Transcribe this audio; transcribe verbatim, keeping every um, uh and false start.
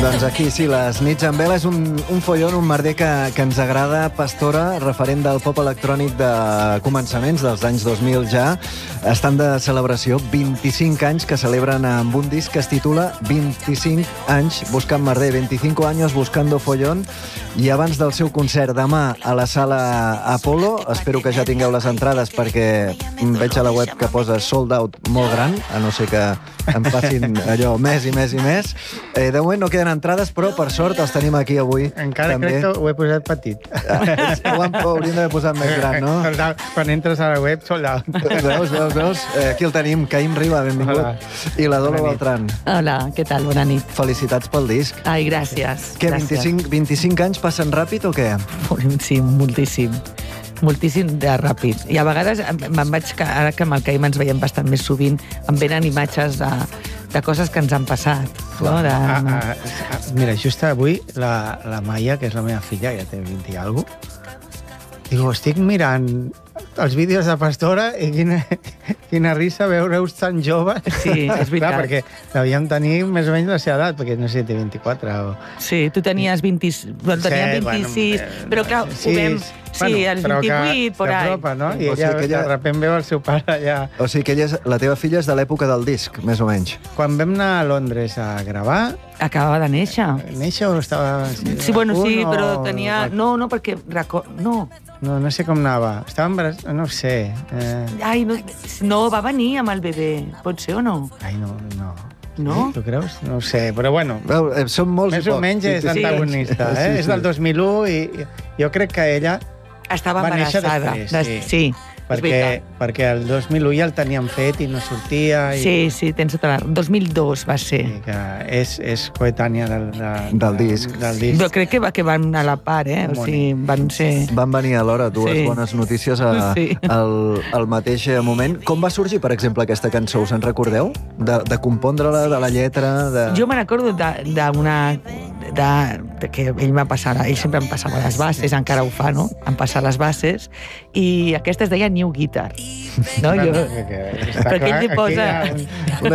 Doncs aquí, sí, les nits amb vela és un, un follon, un merder que, que ens agrada. Pastora, referent del pop electrònic de començaments dels anys dos mil ja, estan de celebració vint-i-cinc anys que celebren amb un disc que es titula vint-i-cinc anys buscant merder, veinticinco años buscando follón, i abans del seu concert demà a la sala Apolo, espero que ja tingueu les entrades perquè veig a la web que posa sold out molt gran, a no ser que em facin allò més i més i més. Eh, de moment no queden entrades, però per sort els tenim aquí avui. Encara també. crec que ho he posat petit. Ah, ho, han, ho hauríem d'haver posat més gran, no? Quan entres a la web, sold out. Veus, veus, veus? Eh, aquí el tenim, Caïm Riba, benvingut. Hola. I la Dolo Bona nit. Beltrán. Hola, què tal? Bona nit. Felicitats pel disc. Ai, gràcies. Què, gràcies. vint-i-cinc, vint-i-cinc anys passen ràpid o què? Sí, moltíssim. Moltíssim de ràpid. I a vegades me'n vaig, ara que amb el Caïm ens veiem bastant més sovint, em venen imatges de, de coses que ens han passat. No? De... Ah, ah, ah, mira, just avui la, la Maia, que és la meva filla, ja té vint i alguna cosa, digo, estic mirant els vídeos de Pastora i quina, quina risa veure-us tan jove. Sí, és veritat. Clar, perquè devíem tenir més o menys la seva edat, perquè no sé, té vint-i-quatre o... Sí, tu tenies vint... Bueno, teníem Sí, vint-i-sis, bueno, però clar, sí, ho vam... Sí, bueno, als però vint-i-vuit, que, por que ahí. apropa, no? I O ella, sigui que ella- de sobte veu el seu pare allà... O sigui que ella és, la teva filla és de l'època del disc, més o menys. Quan vam anar a Londres a gravar, Acabava de néixer. néixer o estava... Sí, bueno, sí, un o- però tenia... No, no, perquè... Record... No. No, no sé com anava. Estava embarassada, no ho sé. Eh... Ai, no, no, va venir amb el bebè. Pot ser o no? Ai, no, no. No? Tu creus? No ho sé, però bueno, Veu, eh, són molts més i o pocs. menys és Sí. antagonista, eh? Sí, sí. És del dos mil u i jo crec que ella Estava va néixer embarassada. després, Des- sí. sí, és perquè, veritat. perquè el dos mil u ja el teníem fet i no sortia i, Sí, sí, tens tota la... dos mil dos va ser. i que és, és coetània del, de, Del disc. del disc. Jo crec que, va, que van a la part, eh? O sigui, van ser... Van venir alhora dues Sí. bones notícies a, Sí. al, al mateix moment. Com va sorgir, per exemple, aquesta cançó? Us en recordeu? De, de compondre-la, de la lletra... De... Jo me n'acordo d'una... De, de, que ell va passar, ell sempre em passava les bases, encara ho fa, no? Em passa les bases, i aquesta es deia New Guitar. No? Bueno, Jo... que- que està Perquè ell clar, li aquí posa... hi ha un- Una